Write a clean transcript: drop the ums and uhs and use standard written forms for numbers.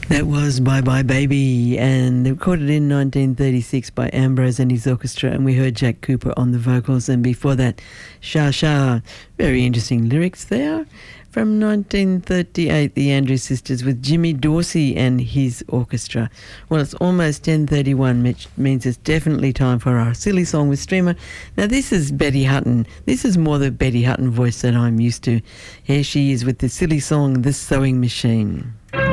That was Bye Bye Baby, and recorded in 1936 by Ambrose and his orchestra, and we heard Jack Cooper on the vocals, and before that, Sha Sha. Very interesting lyrics there. From 1938, the Andrews Sisters with Jimmy Dorsey and his orchestra. Well, it's almost 10:31, which means it's definitely time for our Silly Song with Streamer. Now, this is Betty Hutton. This is more the Betty Hutton voice that I'm used to. Here she is with the silly song, The Sewing Machine.